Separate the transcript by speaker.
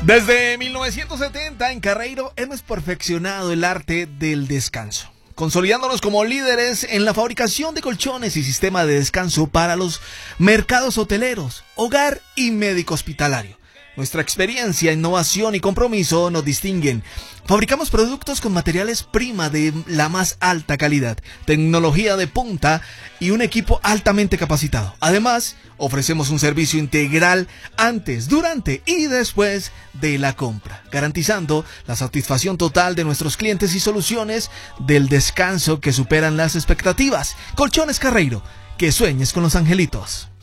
Speaker 1: Desde 1970 en Carreiro hemos perfeccionado el arte del descanso, consolidándonos como líderes en la fabricación de colchones y sistema de descanso para los mercados hoteleros, hogar y médico hospitalario. Nuestra experiencia, innovación y compromiso nos distinguen. Fabricamos productos con materiales prima de la más alta calidad, tecnología de punta y un equipo altamente capacitado. Además, ofrecemos un servicio integral antes, durante y después de la compra, garantizando la satisfacción total de nuestros clientes y soluciones del descanso que superan las expectativas. Colchones Carreiro, que sueñes con los angelitos.